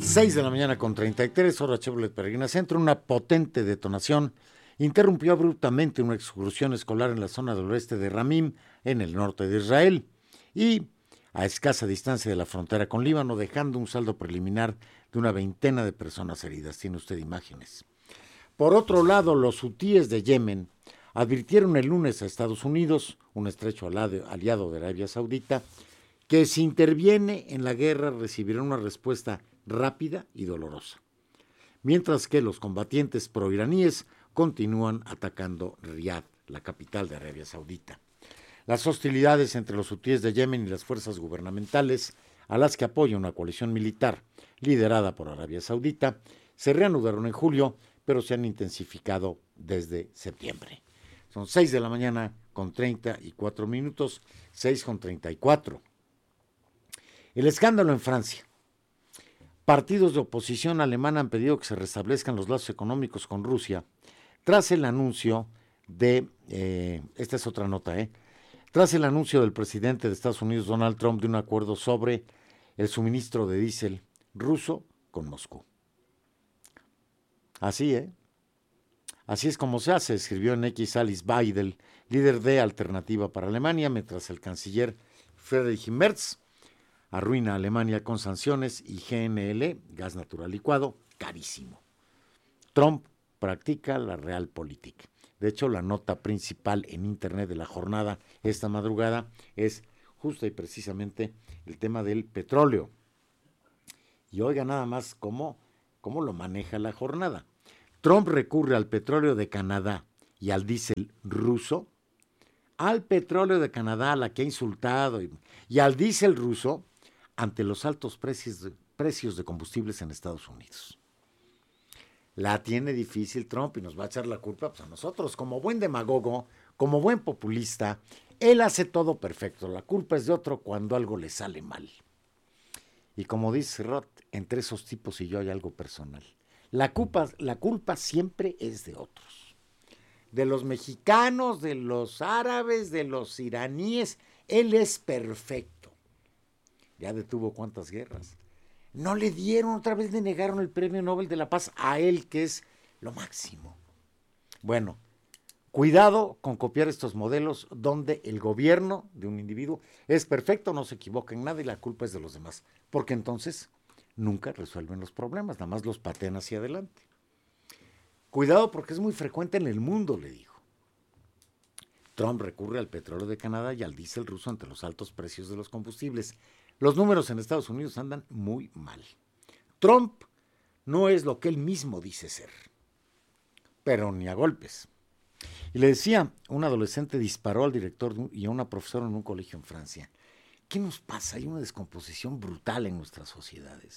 6 de la mañana con 33, hora Chevrolet Peregrina Centro. Una potente detonación interrumpió abruptamente una excursión escolar en la zona del oeste de Ramim, en el norte de Israel, y a escasa distancia de la frontera con Líbano, dejando un saldo preliminar de una veintena de personas heridas. Tiene usted imágenes. Por otro lado, los hutíes de Yemen advirtieron el lunes a Estados Unidos, un estrecho aliado de Arabia Saudita, que si interviene en la guerra recibirá una respuesta rápida y dolorosa, mientras que los combatientes proiraníes continúan atacando Riad, la capital de Arabia Saudita. Las hostilidades entre los hutíes de Yemen y las fuerzas gubernamentales, a las que apoya una coalición militar liderada por Arabia Saudita, se reanudaron en julio, pero se han intensificado desde septiembre. Son 6 de la mañana con 34 minutos, 6 con 34. El escándalo en Francia. Partidos de oposición alemana han pedido que se restablezcan los lazos económicos con Rusia tras el anuncio de, esta es otra nota, tras el anuncio del presidente de Estados Unidos, Donald Trump, de un acuerdo sobre el suministro de diésel ruso con Moscú. Así, así es como se hace, escribió en X Alice Weidel, líder de Alternativa para Alemania, mientras el canciller Friedrich Merz arruina a Alemania con sanciones y GNL, gas natural licuado, carísimo. Trump practica la realpolitik. De hecho, la nota principal en internet de la jornada esta madrugada es justo y precisamente el tema del petróleo. Y oiga nada más cómo lo maneja la jornada. Trump recurre al petróleo de Canadá y al diésel ruso, al petróleo de Canadá, a la que ha insultado, y al diésel ruso, ante los altos precios de combustibles en Estados Unidos. La tiene difícil Trump y nos va a echar la culpa pues, a nosotros. Como buen demagogo, como buen populista, él hace todo perfecto. La culpa es de otro cuando algo le sale mal. Y como dice Roth, entre esos tipos y yo hay algo personal. La culpa siempre es de otros. De los mexicanos, de los árabes, de los iraníes. Él es perfecto. Ya detuvo cuántas guerras. No le dieron, otra vez le negaron el Premio Nobel de la Paz a él, que es lo máximo. Bueno, cuidado con copiar estos modelos donde el gobierno de un individuo es perfecto, no se equivoca en nada y la culpa es de los demás. Porque entonces nunca resuelven los problemas, nada más los patean hacia adelante. Cuidado porque es muy frecuente en el mundo, le digo. Trump recurre al petróleo de Canadá y al diésel ruso ante los altos precios de los combustibles. Los números en Estados Unidos andan muy mal. Trump no es lo que él mismo dice ser, pero ni a golpes. Y le decía, un adolescente disparó al director y a una profesora en un colegio en Francia. ¿Qué nos pasa? Hay una descomposición brutal en nuestras sociedades.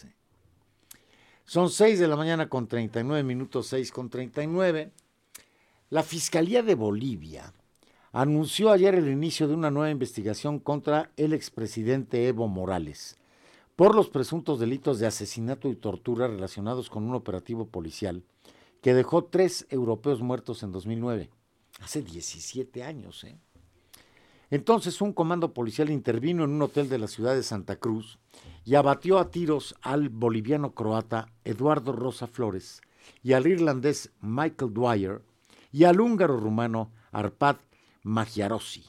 Son 6 de la mañana con 39 minutos, 6 con 39. La Fiscalía de Bolivia anunció ayer el inicio de una nueva investigación contra el expresidente Evo Morales por los presuntos delitos de asesinato y tortura relacionados con un operativo policial que dejó 3 europeos muertos en 2009, hace 17 años. Entonces un comando policial intervino en un hotel de la ciudad de Santa Cruz y abatió a tiros al boliviano-croata Eduardo Rosa Flores y al irlandés Michael Dwyer y al húngaro-rumano Arpad Magyarossi.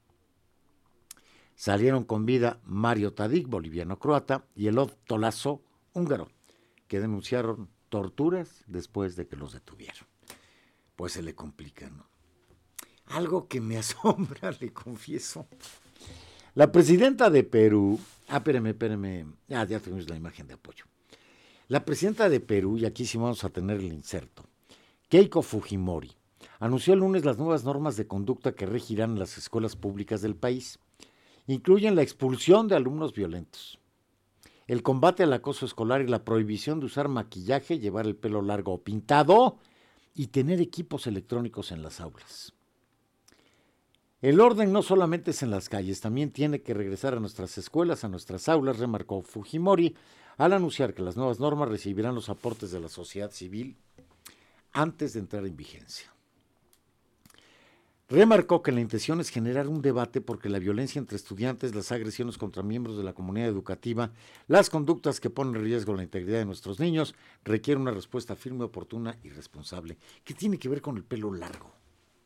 Salieron con vida Mario Tadic, boliviano-croata, y Elod Tolazo, húngaro, que denunciaron torturas después de que los detuvieron. Pues se le complica, ¿no? Algo que me asombra, le confieso. La presidenta de Perú, espéreme, ya tenemos la imagen de apoyo. La presidenta de Perú, y aquí sí vamos a tener el inserto, Keiko Fujimori, anunció el lunes las nuevas normas de conducta que regirán en las escuelas públicas del país. Incluyen la expulsión de alumnos violentos, el combate al acoso escolar y la prohibición de usar maquillaje, llevar el pelo largo o pintado y tener equipos electrónicos en las aulas. El orden no solamente es en las calles, también tiene que regresar a nuestras escuelas, a nuestras aulas, remarcó Fujimori, al anunciar que las nuevas normas recibirán los aportes de la sociedad civil antes de entrar en vigencia. Remarcó que la intención es generar un debate porque la violencia entre estudiantes, las agresiones contra miembros de la comunidad educativa, las conductas que ponen en riesgo la integridad de nuestros niños, requiere una respuesta firme, oportuna y responsable. ¿Qué tiene que ver con el pelo largo?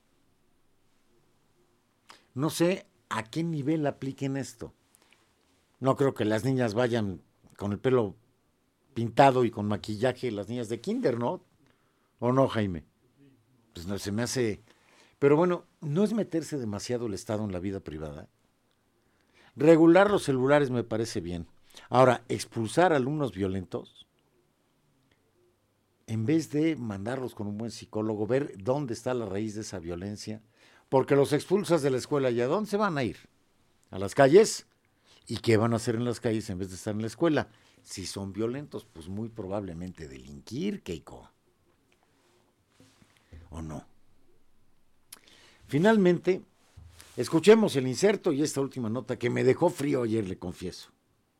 No sé a qué nivel apliquen esto. No creo que las niñas vayan con el pelo pintado y con maquillaje, las niñas de kinder, ¿no? ¿O no, Jaime? Pues no, se me hace... Pero bueno, ¿no es meterse demasiado el Estado en la vida privada? Regular los celulares me parece bien. Ahora, expulsar a alumnos violentos, en vez de mandarlos con un buen psicólogo, ver dónde está la raíz de esa violencia, porque los expulsas de la escuela, ¿y a dónde se van a ir? ¿A las calles? ¿Y qué van a hacer en las calles en vez de estar en la escuela? Si son violentos, pues muy probablemente delinquir, Keiko. ¿O no? Finalmente, escuchemos el inserto y esta última nota que me dejó frío ayer, le confieso.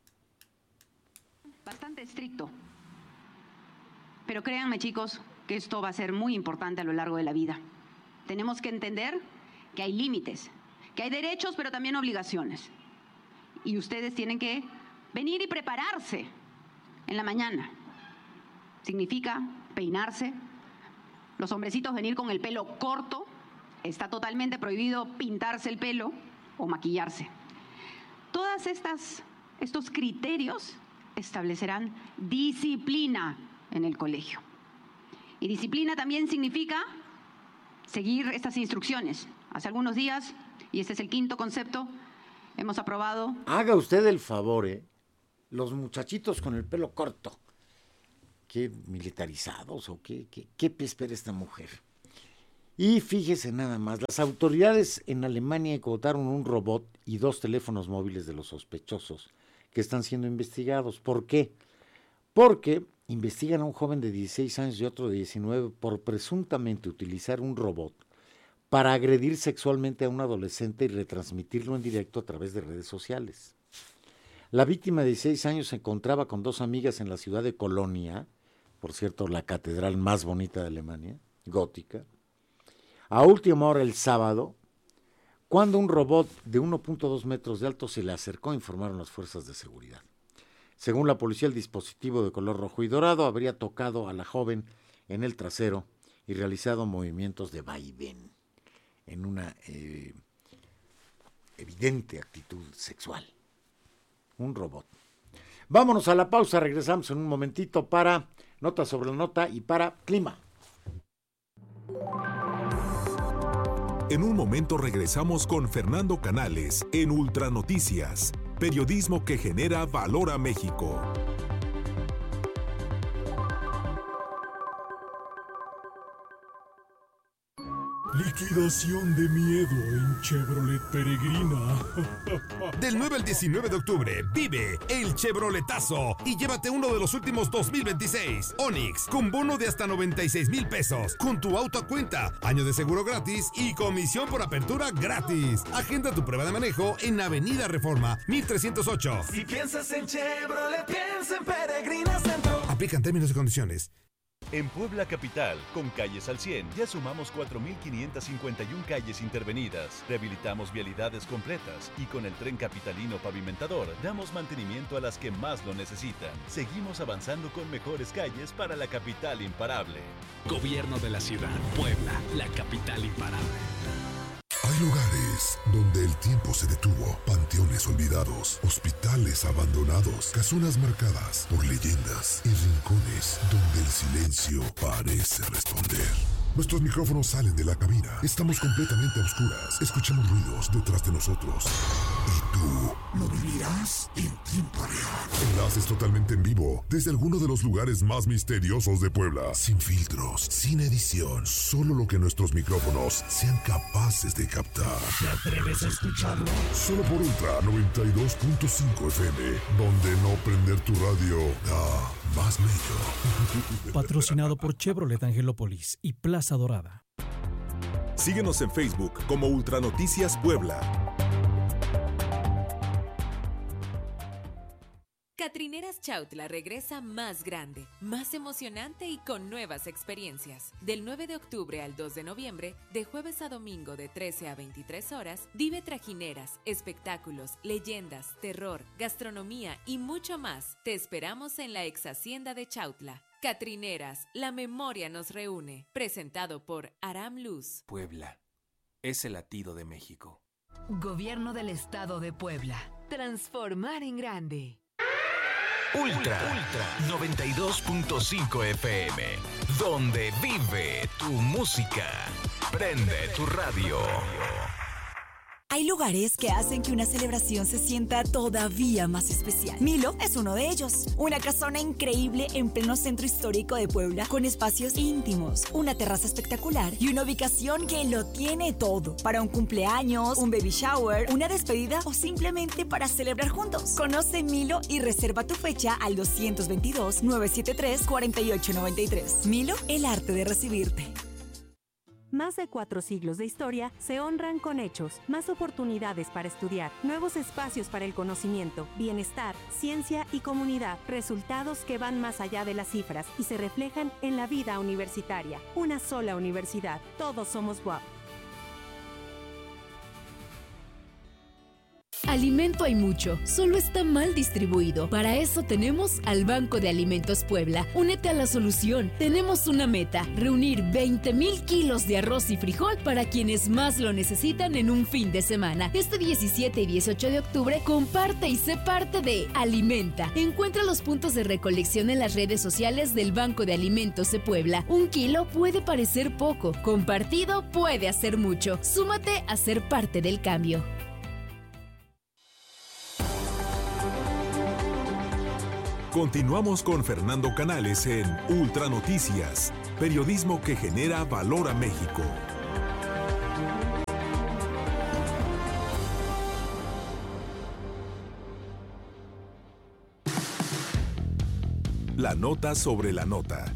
Bastante estricto. Pero créanme, chicos, que esto va a ser muy importante a lo largo de la vida. Tenemos que entender que hay límites, que hay derechos, pero también obligaciones. Y ustedes tienen que venir y prepararse en la mañana. Significa peinarse, los hombrecitos venir con el pelo corto. Está totalmente prohibido pintarse el pelo o maquillarse. Todas estos criterios establecerán disciplina en el colegio. Y disciplina también significa seguir estas instrucciones. Hace algunos días, y este es el quinto concepto, hemos aprobado... Haga usted el favor, los muchachitos con el pelo corto. ¿Qué militarizados o qué espera esta mujer? Y fíjese nada más, las autoridades en Alemania incautaron un robot y 2 teléfonos móviles de los sospechosos que están siendo investigados. ¿Por qué? Porque investigan a un joven de 16 años y otro de 19 por presuntamente utilizar un robot para agredir sexualmente a un adolescente y retransmitirlo en directo a través de redes sociales. La víctima de 16 años se encontraba con 2 amigas en la ciudad de Colonia, por cierto, la catedral más bonita de Alemania, gótica, a última hora el sábado, cuando un robot de 1.2 metros de alto se le acercó, informaron las fuerzas de seguridad. Según la policía, el dispositivo de color rojo y dorado habría tocado a la joven en el trasero y realizado movimientos de vaivén en una evidente actitud sexual. Un robot. Vámonos a la pausa, regresamos en un momentito para Nota sobre la Nota y para Clima. En un momento regresamos con Fernando Canales en Ultranoticias, periodismo que genera valor a México. Liquidación de miedo en Chevrolet Peregrina. Del 9 al 19 de octubre, vive el Chevroletazo y llévate uno de los últimos 2026. Onix, con bono de hasta 96,000 pesos, con tu auto a cuenta, año de seguro gratis y comisión por apertura gratis. Agenda tu prueba de manejo en Avenida Reforma, 1308. Si piensas en Chevrolet, piensa en Peregrina Centro. Aplican términos y condiciones. En Puebla Capital, con calles al 100, ya sumamos 4,551 calles intervenidas. Rehabilitamos vialidades completas y con el Tren Capitalino Pavimentador damos mantenimiento a las que más lo necesitan. Seguimos avanzando con mejores calles para la capital imparable. Gobierno de la ciudad, Puebla, la capital imparable. Hay lugares donde el tiempo se detuvo, panteones olvidados, hospitales abandonados, casonas marcadas por leyendas y rincones donde el silencio parece responder. Nuestros micrófonos salen de la cabina. Estamos completamente a oscuras. Escuchamos ruidos detrás de nosotros. ¿Y tú lo vivirás en tiempo real? Enlaces totalmente en vivo desde alguno de los lugares más misteriosos de Puebla. Sin filtros, sin edición. Solo lo que nuestros micrófonos sean capaces de captar. ¿Te atreves a escucharlo? Solo por Ultra 92.5 FM, donde no prender tu radio da más mello. Patrocinado por Chevrolet Angelópolis y Plaza Dorada. Síguenos en Facebook como Ultranoticias Puebla. Catrineras Chautla regresa más grande, más emocionante y con nuevas experiencias. Del 9 de octubre al 2 de noviembre, de jueves a domingo de 13 a 23 horas, vive trajineras, espectáculos, leyendas, terror, gastronomía y mucho más. Te esperamos en la ex hacienda de Chautla. Catrineras, la memoria nos reúne. Presentado por Aram Luz. Puebla es el latido de México. Gobierno del Estado de Puebla. Transformar en grande. Ultra 92.5 FM, donde vive tu música. Prende tu radio. Hay lugares que hacen que una celebración se sienta todavía más especial. Milo es uno de ellos. Una casona increíble en pleno centro histórico de Puebla, con espacios íntimos, una terraza espectacular y una ubicación que lo tiene todo. Para un cumpleaños, un baby shower, una despedida o simplemente para celebrar juntos. Conoce Milo y reserva tu fecha al 222-973-4893. Milo, el arte de recibirte. Más de 4 siglos de historia se honran con hechos, más oportunidades para estudiar, nuevos espacios para el conocimiento, bienestar, ciencia y comunidad, resultados que van más allá de las cifras y se reflejan en la vida universitaria. Una sola universidad, todos somos UAP. Alimento hay mucho, solo está mal distribuido. Para eso tenemos al Banco de Alimentos Puebla. Únete a la solución. Tenemos una meta, reunir 20,000 kilos de arroz y frijol para quienes más lo necesitan en un fin de semana. Este 17 y 18 de octubre, comparte y sé parte de Alimenta. Encuentra los puntos de recolección en las redes sociales del Banco de Alimentos de Puebla. 1 kilo puede parecer poco, compartido puede hacer mucho. Súmate a ser parte del cambio. Continuamos con Fernando Canales en Ultra Noticias, periodismo que genera valor a México. La nota sobre la nota.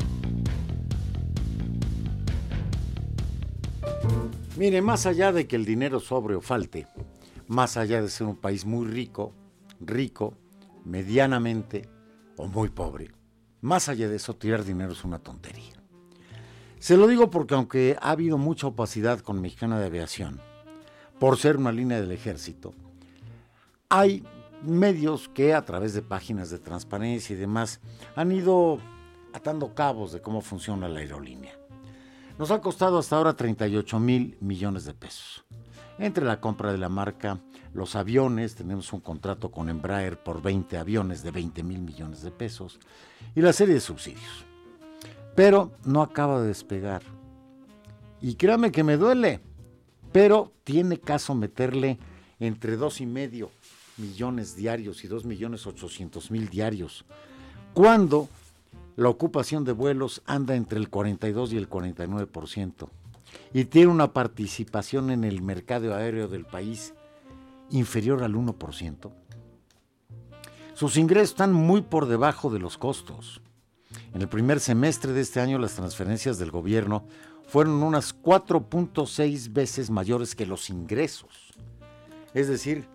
Mire, más allá de que el dinero sobre o falte, más allá de ser un país muy rico, medianamente o muy pobre, más allá de eso, tirar dinero es una tontería. Se lo digo porque aunque ha habido mucha opacidad con Mexicana de Aviación, por ser una línea del ejército, hay medios que a través de páginas de transparencia y demás han ido atando cabos de cómo funciona la aerolínea. Nos ha costado hasta ahora 38,000 millones de pesos. Entre la compra de la marca, los aviones, tenemos un contrato con Embraer por 20 aviones de 20,000 millones de pesos y la serie de subsidios. Pero no acaba de despegar. Y créame que me duele, pero tiene caso meterle entre 2,5 millones diarios y 2,800,000 diarios, cuando la ocupación de vuelos anda entre el 42 y el 49%. Y tiene una participación en el mercado aéreo del país inferior al 1%. Sus ingresos están muy por debajo de los costos. En el primer semestre de este año, las transferencias del gobierno fueron unas 4.6 veces mayores que los ingresos. Es decir,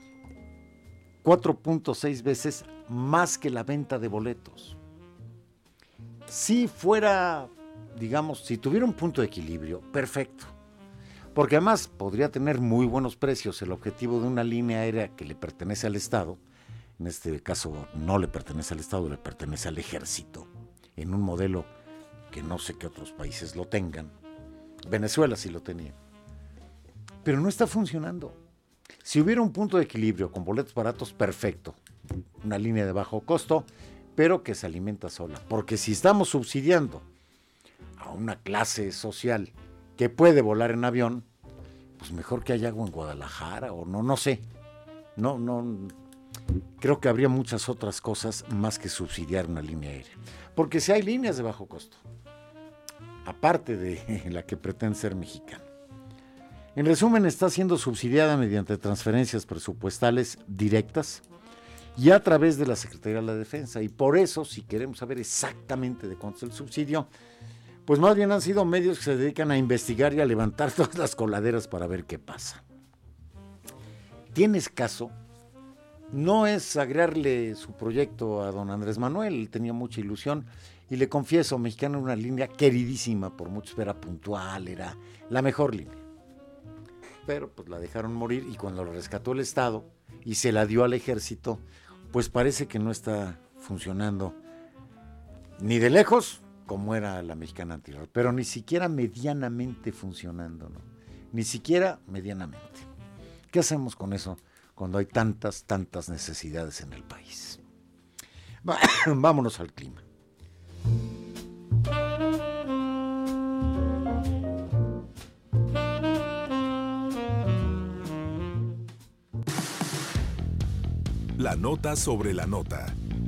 4.6 veces más que la venta de boletos. Si fuera, digamos, si tuviera un punto de equilibrio, perfecto. Porque además podría tener muy buenos precios el objetivo de una línea aérea que le pertenece al Estado. En este caso no le pertenece al Estado, le pertenece al Ejército, en un modelo que no sé qué otros países lo tengan. Venezuela sí lo tenía. Pero no está funcionando. Si hubiera un punto de equilibrio con boletos baratos, perfecto. Una línea de bajo costo, pero que se alimenta sola. Porque si estamos subsidiando a una clase social que puede volar en avión, pues mejor que haya agua en Guadalajara o no sé. No, creo que habría muchas otras cosas más que subsidiar una línea aérea. Porque si hay líneas de bajo costo, aparte de la que pretende ser mexicana. En resumen, está siendo subsidiada mediante transferencias presupuestales directas y a través de la Secretaría de la Defensa. Y por eso, si queremos saber exactamente de cuánto es el subsidio, pues más bien han sido medios que se dedican a investigar y a levantar todas las coladeras para ver qué pasa. ¿Tienes caso no es agregarle su proyecto a don Andrés Manuel, él tenía mucha ilusión, y le confieso, Mexicano era una línea queridísima por muchos, era puntual, era la mejor línea. Pero pues la dejaron morir, y cuando la rescató el Estado y se la dio al ejército, pues parece que no está funcionando ni de lejos como era la Mexicana anterior, pero ni siquiera medianamente funcionando, ¿no? Ni siquiera medianamente. ¿Qué hacemos con eso cuando hay tantas necesidades en el país? Vámonos al clima. La nota sobre la nota.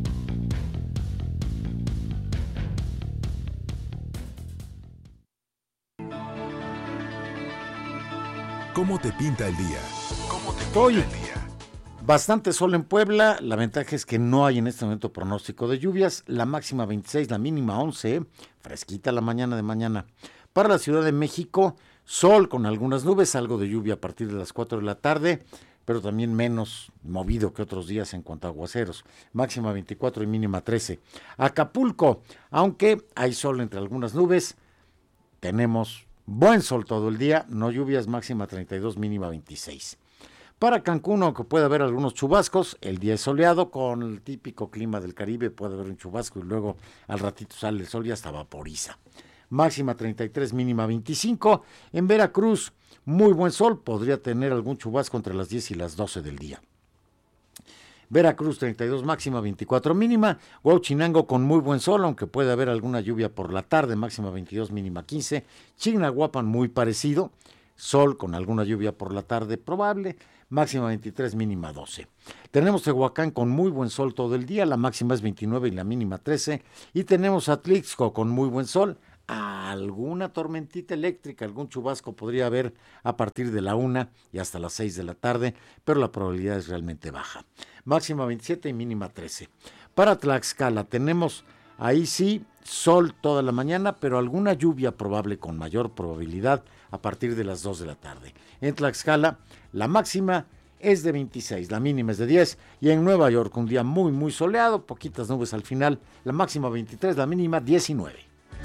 ¿Cómo te pinta el día? Hoy, bastante sol en Puebla. La ventaja es que no hay en este momento pronóstico de lluvias. La máxima 26, la mínima 11. Fresquita la mañana de mañana. Para la Ciudad de México, sol con algunas nubes, algo de lluvia a partir de las 4 de la tarde, pero también menos movido que otros días en cuanto a aguaceros. Máxima 24 y mínima 13. Acapulco, aunque hay sol entre algunas nubes, tenemos buen sol todo el día, no lluvias, máxima 32, mínima 26. Para Cancún, aunque puede haber algunos chubascos, el día es soleado, con el típico clima del Caribe, puede haber un chubasco y luego al ratito sale el sol y hasta vaporiza. Máxima 33, mínima 25. En Veracruz, muy buen sol, podría tener algún chubasco entre las 10 y las 12 del día. Veracruz 32 máxima, 24 mínima. Huauchinango con muy buen sol, aunque puede haber alguna lluvia por la tarde, máxima 22, mínima 15. Chignahuapan muy parecido, sol con alguna lluvia por la tarde probable, máxima 23, mínima 12. Tenemos Tehuacán con muy buen sol todo el día, la máxima es 29 y la mínima 13. Y tenemos Atlixco con muy buen sol, alguna tormentita eléctrica, algún chubasco podría haber a partir de la 1 y hasta las 6 de la tarde, pero la probabilidad es realmente baja. Máxima 27 y mínima 13. Para Tlaxcala tenemos ahí sí sol toda la mañana, pero alguna lluvia probable con mayor probabilidad a partir de las 2 de la tarde. En Tlaxcala la máxima es de 26, la mínima es de 10, y en Nueva York un día muy soleado, poquitas nubes al final, la máxima 23, la mínima 19.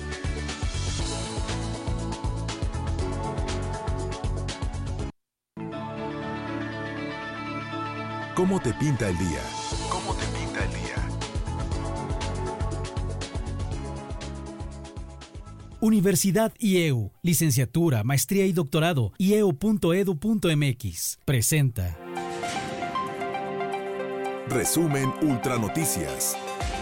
¿Cómo te pinta el día? ¿Cómo te pinta el día? Universidad IEU, licenciatura, maestría y doctorado, ieu.edu.mx, presenta. Resumen Ultra Noticias.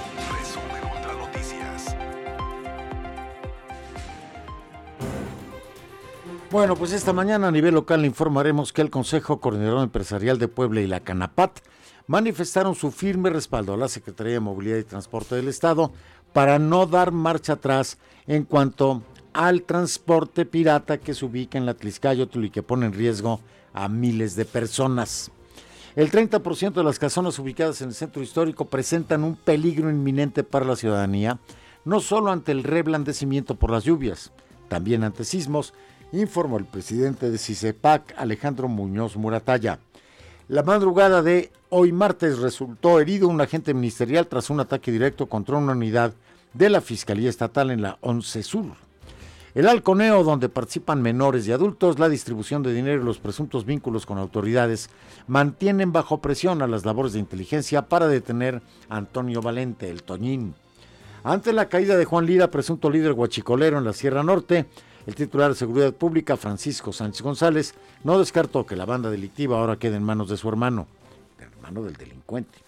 Bueno, pues esta mañana a nivel local le informaremos que el Consejo Coordinador Empresarial de Puebla y la Canapat manifestaron su firme respaldo a la Secretaría de Movilidad y Transporte del Estado para no dar marcha atrás en cuanto al transporte pirata que se ubica en la Tliscayotl y que pone en riesgo a miles de personas. El 30% de las casonas ubicadas en el centro histórico presentan un peligro inminente para la ciudadanía, no solo ante el reblandecimiento por las lluvias, también ante sismos, informó el presidente de CICEPAC, Alejandro Muñoz Muratalla. La madrugada de hoy martes resultó herido un agente ministerial tras un ataque directo contra una unidad de la Fiscalía Estatal en la 11 Sur. El halconeo, donde participan menores y adultos, la distribución de dinero y los presuntos vínculos con autoridades, mantienen bajo presión a las labores de inteligencia para detener a Antonio Valente, el Toñín. Ante la caída de Juan Lira, presunto líder huachicolero en la Sierra Norte, el titular de Seguridad Pública, Francisco Sánchez González, no descartó que la banda delictiva ahora quede en manos de su hermano, el hermano del delincuente.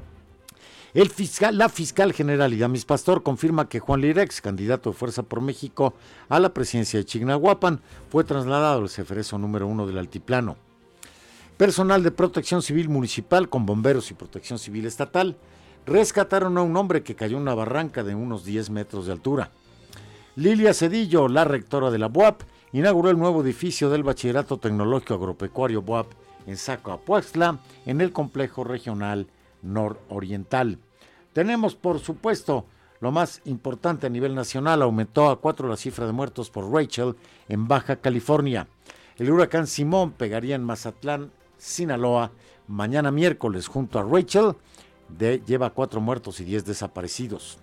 La fiscal general Idamis Pastor confirma que Juan Lira, ex candidato de Fuerza por México a la presidencia de Chignahuapan, fue trasladado al Ceferezo número 1 del Altiplano. Personal de Protección Civil Municipal con bomberos y Protección Civil Estatal rescataron a un hombre que cayó en una barranca de unos 10 metros de altura. Lilia Cedillo, la rectora de la BUAP, inauguró el nuevo edificio del Bachillerato Tecnológico Agropecuario BUAP en Zacoapuaxtla, en el Complejo Regional Nororiental. Tenemos, por supuesto, lo más importante a nivel nacional: aumentó a 4 la cifra de muertos por Rachel en Baja California. El huracán Simón pegaría en Mazatlán, Sinaloa, mañana miércoles junto a Rachel, lleva 4 muertos y 10 desaparecidos.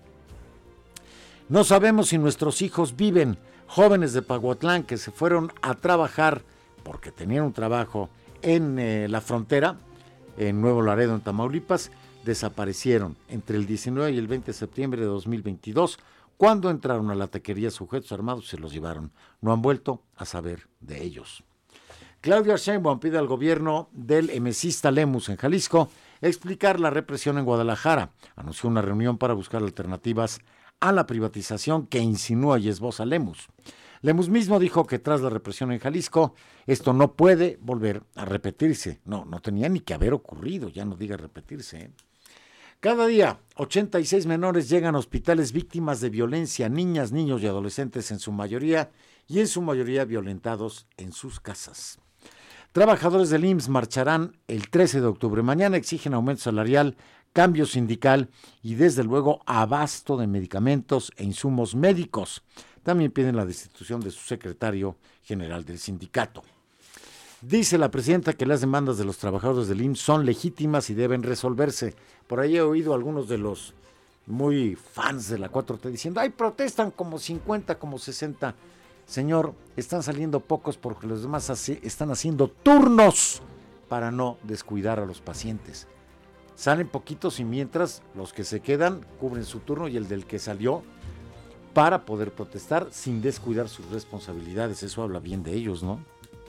No sabemos si nuestros hijos viven. Jóvenes de Pahuatlán que se fueron a trabajar porque tenían un trabajo en la frontera, en Nuevo Laredo, en Tamaulipas, desaparecieron entre el 19 y el 20 de septiembre de 2022, cuando entraron a la taquería sujetos armados y se los llevaron. No han vuelto a saber de ellos. Claudia Sheinbaum pide al gobierno del emesista Lemus en Jalisco explicar la represión en Guadalajara. Anunció una reunión para buscar alternativas a la privatización que insinúa y esboza Lemus. Lemus mismo dijo que tras la represión en Jalisco, esto no puede volver a repetirse. No tenía ni que haber ocurrido, ya no diga repetirse, ¿eh? Cada día, 86 menores llegan a hospitales víctimas de violencia, niñas, niños y adolescentes en su mayoría violentados en sus casas. Trabajadores del IMSS marcharán el 13 de octubre. Mañana exigen aumento salarial, cambio sindical y desde luego abasto de medicamentos e insumos médicos. También piden la destitución de su secretario general del sindicato. Dice la presidenta que las demandas de los trabajadores del IMSS son legítimas y deben resolverse. Por ahí he oído a algunos de los muy fans de la 4T diciendo, ¡ay, protestan como 50, como 60! Señor, están saliendo pocos porque los demás están haciendo turnos para no descuidar a los pacientes. Salen poquitos y mientras los que se quedan cubren su turno y el del que salió para poder protestar sin descuidar sus responsabilidades. Eso habla bien de ellos, ¿no?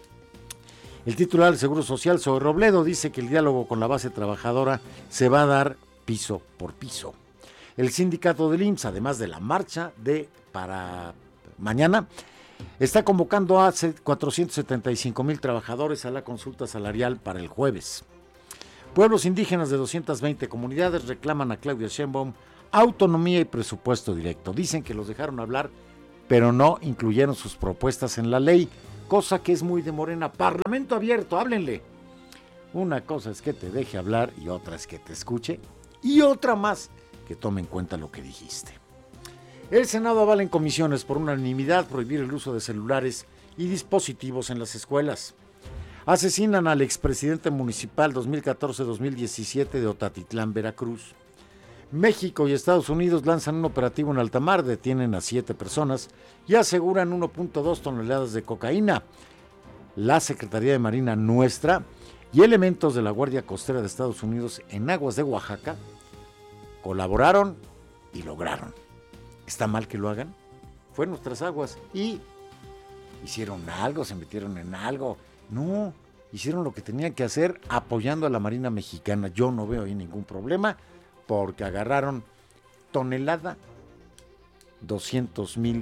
El titular del Seguro Social, Zoe Robledo, dice que el diálogo con la base trabajadora se va a dar piso por piso. El sindicato del IMSS, además de la marcha para mañana, está convocando a 475,000 trabajadores a la consulta salarial para el jueves. Pueblos indígenas de 220 comunidades reclaman a Claudia Sheinbaum autonomía y presupuesto directo. Dicen que los dejaron hablar, pero no incluyeron sus propuestas en la ley, cosa que es muy de Morena. Parlamento abierto, háblenle. Una cosa es que te deje hablar y otra es que te escuche y otra más que tome en cuenta lo que dijiste. El Senado avala en comisiones por unanimidad prohibir el uso de celulares y dispositivos en las escuelas. Asesinan al expresidente municipal 2014-2017 de Otatitlán, Veracruz. México y Estados Unidos lanzan un operativo en alta mar, detienen a 7 personas y aseguran 1.2 toneladas de cocaína. La Secretaría de Marina nuestra y elementos de la Guardia Costera de Estados Unidos en aguas de Oaxaca colaboraron y lograron. ¿Está mal que lo hagan? Fue en nuestras aguas y hicieron algo, se metieron en algo. No, hicieron lo que tenían que hacer apoyando a la Marina Mexicana. Yo no veo ahí ningún problema porque agarraron tonelada, 200,000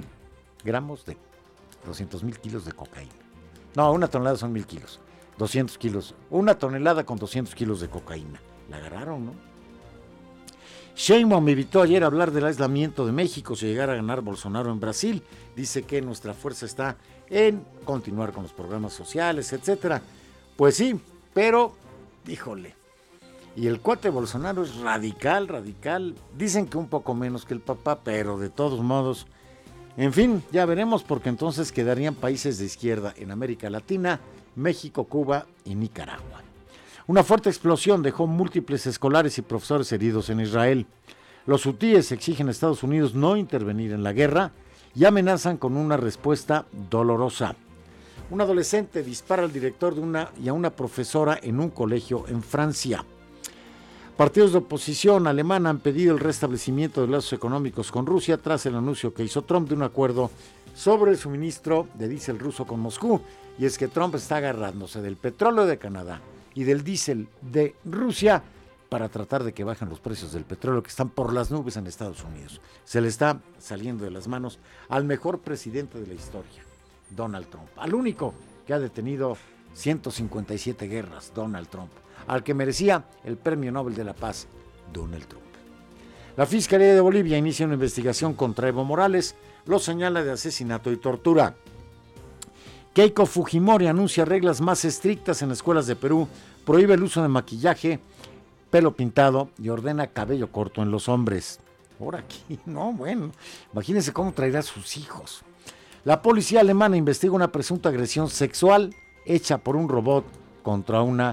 kilos de cocaína. No, una tonelada son 1,000 kilos. 200 kilos. Una tonelada con 200 kilos de cocaína. La agarraron, ¿no? Sheinbaum me invitó ayer a hablar del aislamiento de México si llegara a ganar Bolsonaro en Brasil. Dice que nuestra fuerza está en continuar con los programas sociales, etcétera. Pues sí, pero, híjole. Y el cuate Bolsonaro es radical. Dicen que un poco menos que el papá, pero de todos modos, en fin, ya veremos porque entonces quedarían países de izquierda en América Latina, México, Cuba y Nicaragua. Una fuerte explosión dejó múltiples escolares y profesores heridos en Israel. Los hutíes exigen a Estados Unidos no intervenir en la guerra y amenazan con una respuesta dolorosa. Un adolescente dispara al director y a una profesora en un colegio en Francia. Partidos de oposición alemana han pedido el restablecimiento de lazos económicos con Rusia tras el anuncio que hizo Trump de un acuerdo sobre el suministro de diésel ruso con Moscú. Y es que Trump está agarrándose del petróleo de Canadá y del diésel de Rusia para tratar de que bajen los precios del petróleo que están por las nubes en Estados Unidos. Se le está saliendo de las manos al mejor presidente de la historia, Donald Trump, al único que ha detenido 157 guerras, Donald Trump, al que merecía el Premio Nobel de la Paz, Donald Trump. La Fiscalía de Bolivia inicia una investigación contra Evo Morales, lo señala de asesinato y tortura. Keiko Fujimori anuncia reglas más estrictas en escuelas de Perú, prohíbe el uso de maquillaje, pelo pintado y ordena cabello corto en los hombres. Por aquí, no, bueno, imagínense cómo traerá a sus hijos. La policía alemana investiga una presunta agresión sexual hecha por un robot contra una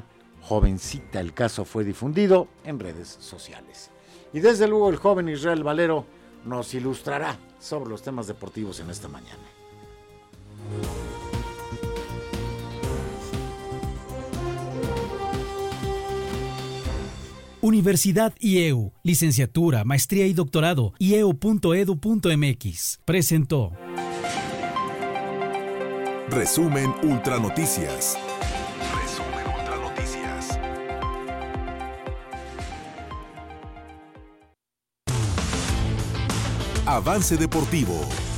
jovencita. El caso fue difundido en redes sociales. Y desde luego el joven Israel Valero nos ilustrará sobre los temas deportivos en esta mañana. Universidad IEU, licenciatura, maestría y doctorado, ieu.edu.mx. Presentó. Resumen Ultra Noticias. Avance deportivo.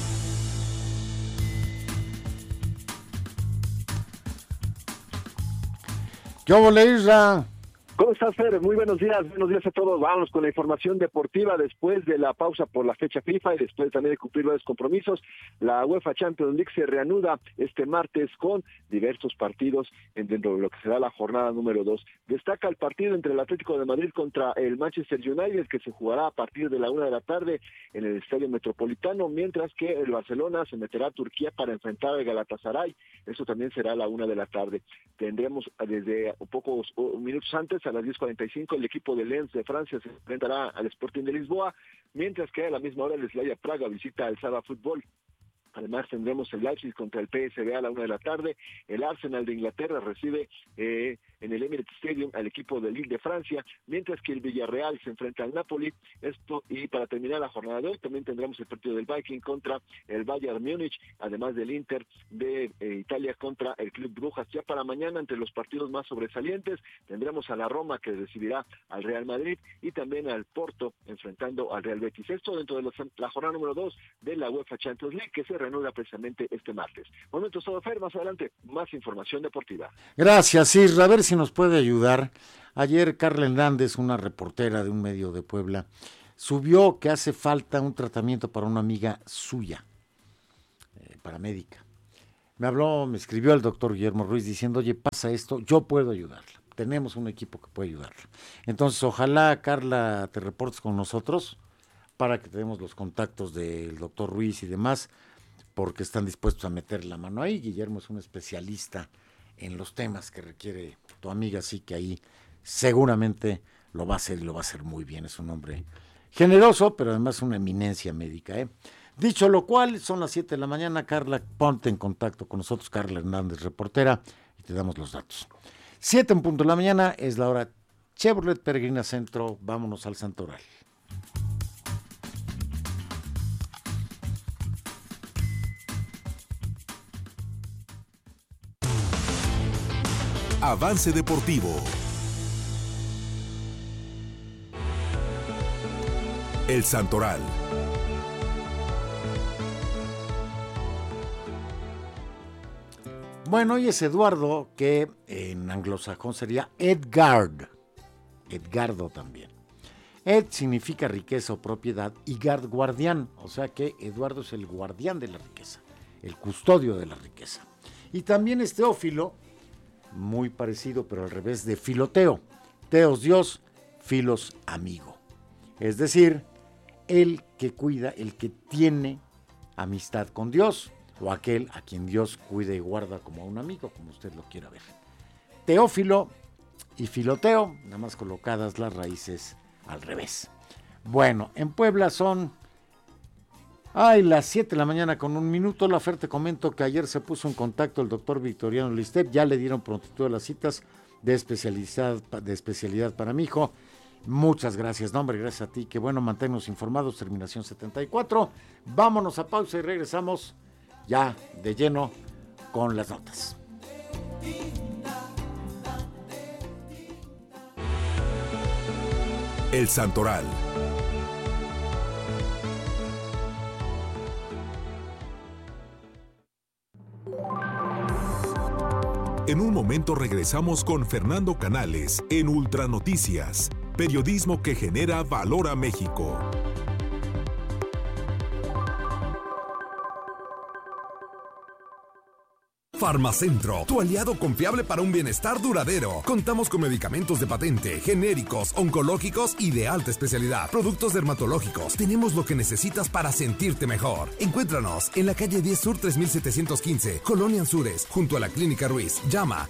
¿Qué hubo, Isra? ¿Cómo estás, Fer? Muy buenos días a todos. Vamos con la información deportiva después de la pausa por la fecha FIFA y después también de cumplir varios compromisos. La UEFA Champions League se reanuda este martes con diversos partidos dentro de lo que será la jornada número 2. Destaca el partido entre el Atlético de Madrid contra el Manchester United, que se jugará a partir de la 1 de la tarde en el Estadio Metropolitano, mientras que el Barcelona se meterá a Turquía para enfrentar al Galatasaray. Eso también será a la 1 de la tarde. Tendremos desde pocos minutos antes, a las 10:45, el equipo de Lens de Francia se enfrentará al Sporting de Lisboa, mientras que a la misma hora el Slavia Praga visita al Saba Fútbol. Además tendremos el Leipzig contra el PSV a la 1 de la tarde. El Arsenal de Inglaterra recibe en el Emirates Stadium al equipo de Lille de Francia, mientras que el Villarreal se enfrenta al Napoli. Y para terminar la jornada de hoy también tendremos el partido del Viking contra el Bayern Múnich, además del Inter de Italia contra el Club Brujas. Ya para mañana, entre los partidos más sobresalientes, tendremos a la Roma, que recibirá al Real Madrid, y también al Porto enfrentando al Real Betis. Esto dentro de la jornada número 2 de la UEFA Champions League, que se reanuda precisamente este martes. Momento todo, Fer, más adelante más información deportiva. Gracias, Isra. A ver si nos puede ayudar. Ayer Carla Hernández, una reportera de un medio de Puebla, subió que hace falta un tratamiento para una amiga suya, paramédica. Me escribió el doctor Guillermo Ruiz diciendo, oye, pasa esto, yo puedo ayudarla. Tenemos un equipo que puede ayudarla. Entonces, ojalá, Carla, te reportes con nosotros para que tenemos los contactos del doctor Ruiz y demás, porque están dispuestos a meter la mano ahí. Guillermo es un especialista en los temas que requiere tu amiga, así que ahí seguramente lo va a hacer y lo va a hacer muy bien. Es un hombre generoso, pero además una eminencia médica. Dicho lo cual, son las 7 de la mañana. Carla, ponte en contacto con nosotros, Carla Hernández, reportera, y te damos los datos. 7 en punto de la mañana, es la hora Chevrolet Peregrina Centro. Vámonos al Santoral. Avance deportivo. El Santoral. Bueno, hoy es Eduardo, que en anglosajón sería Edgard. Edgardo también. Ed significa riqueza o propiedad y Gard guardián, o sea que Eduardo es el guardián de la riqueza, el custodio de la riqueza. Y también es Teófilo, muy parecido, pero al revés de Filoteo. Teos Dios, Filos amigo. Es decir, el que cuida, el que tiene amistad con Dios, o aquel a quien Dios cuida y guarda como a un amigo, como usted lo quiera ver. Teófilo y Filoteo, nada más colocadas las raíces al revés. Bueno, en Puebla son las 7 de la mañana con 1 minuto. La oferta, te comento que ayer se puso en contacto el doctor Victoriano Listep, ya le dieron prontitud a las citas de especialidad para mi hijo. Muchas gracias, no, hombre, gracias a ti, que bueno, manténnos informados, terminación 74. Vámonos a pausa y regresamos ya de lleno con las notas. El Santoral. En un momento regresamos con Fernando Canales en Ultra Noticias, periodismo que genera valor a México. Farmacentro, tu aliado confiable para un bienestar duradero. Contamos con medicamentos de patente, genéricos, oncológicos y de alta especialidad. Productos dermatológicos. Tenemos lo que necesitas para sentirte mejor. Encuéntranos en la calle 10 Sur 3715, Colonia Anzures, junto a la Clínica Ruiz. Llama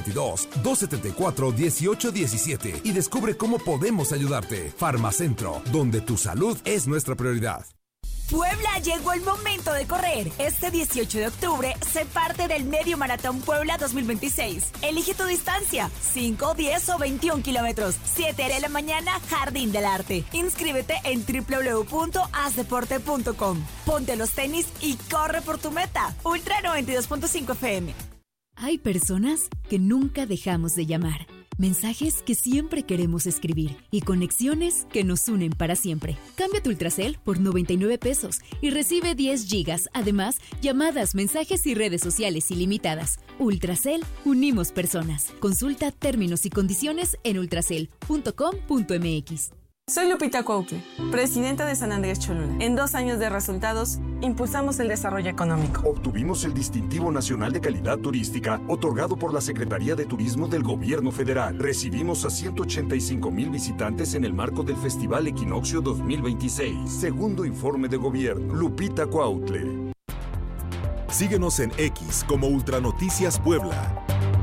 222-274-1817 y descubre cómo podemos ayudarte. Farmacentro, donde tu salud es nuestra prioridad. Puebla, llegó el momento de correr. Este 18 de octubre se parte del Medio Maratón Puebla 2026. Elige tu distancia, 5, 10 o 21 kilómetros. 7 de la mañana, Jardín del Arte. Inscríbete en www.asdeporte.com. Ponte los tenis y corre por tu meta. Ultra 92.5 FM. Hay personas que nunca dejamos de llamar. Mensajes que siempre queremos escribir y conexiones que nos unen para siempre. Cambia tu Ultracel por 99 pesos y recibe 10 gigas. Además, llamadas, mensajes y redes sociales ilimitadas. Ultracel, unimos personas. Consulta términos y condiciones en ultracel.com.mx. Soy Lupita Cuautle, presidenta de San Andrés Cholula. En 2 años de resultados, impulsamos el desarrollo económico. Obtuvimos el Distintivo Nacional de Calidad Turística, otorgado por la Secretaría de Turismo del Gobierno Federal. Recibimos a 185,000 visitantes en el marco del Festival Equinoccio 2026. Segundo informe de gobierno. Lupita Cuautle. Síguenos en X como Ultranoticias Puebla.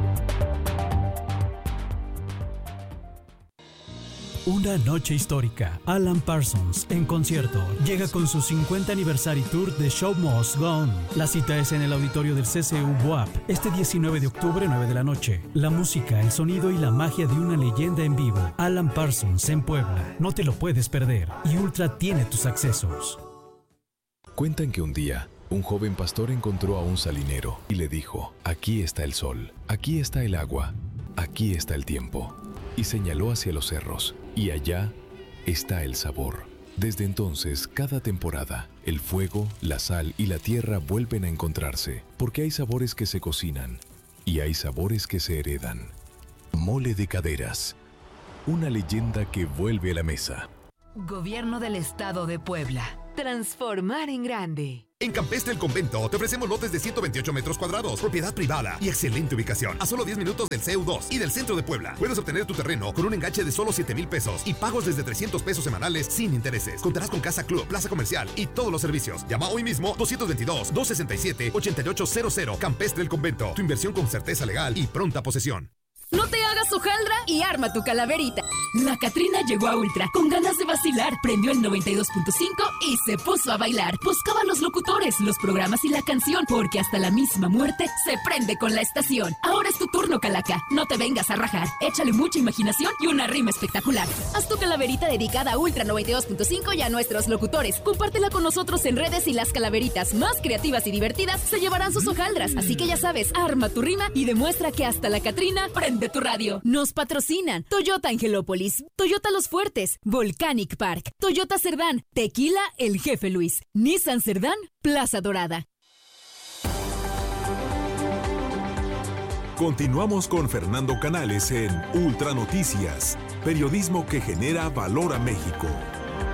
Una noche histórica. Alan Parsons, en concierto, llega con su 50 Anniversary Tour de Show Must Go On. La cita es en el auditorio del CCU BUAP, este 19 de octubre, 9 de la noche. La música, el sonido y la magia de una leyenda en vivo. Alan Parsons en Puebla. No te lo puedes perder. Y Ultra tiene tus accesos. Cuentan que un día, un joven pastor encontró a un salinero y le dijo: aquí está el sol, aquí está el agua, aquí está el tiempo. Y señaló hacia los cerros. Y allá está el sabor. Desde entonces, cada temporada, el fuego, la sal y la tierra vuelven a encontrarse, porque hay sabores que se cocinan y hay sabores que se heredan. Mole de Caderas, una leyenda que vuelve a la mesa. Gobierno del Estado de Puebla. Transformar en grande. En Campestre El Convento te ofrecemos lotes de 128 metros cuadrados, propiedad privada y excelente ubicación, a solo 10 minutos del CEU2 y del centro de Puebla. Puedes obtener tu terreno con un enganche de solo 7,000 pesos y pagos desde 300 pesos semanales sin intereses. Contarás con casa club, plaza comercial y todos los servicios. Llama hoy mismo 222-267-8800. Campestre El Convento, tu inversión con certeza legal y pronta posesión. No te hagas hojaldra y arma tu calaverita. La Catrina llegó a Ultra con ganas de vacilar, prendió el 92.5 y se puso a bailar. Buscaba los locutores, los programas y la canción, porque hasta la misma muerte se prende con la estación. Ahora es tu turno, Calaca. No te vengas a rajar. Échale mucha imaginación y una rima espectacular. Haz tu calaverita dedicada a Ultra 92.5 y a nuestros locutores. Compártela con nosotros en redes y las calaveritas más creativas y divertidas se llevarán sus hojaldras. Así que ya sabes, arma tu rima y demuestra que hasta la Catrina prende tu radio. Nos patrocinan Toyota Angelópolis, Toyota Los Fuertes, Volcanic Park, Toyota Cerdán, Tequila El Jefe Luis, Nissan Cerdán, Plaza Dorada. Continuamos con Fernando Canales en Ultra Noticias, periodismo que genera valor a México.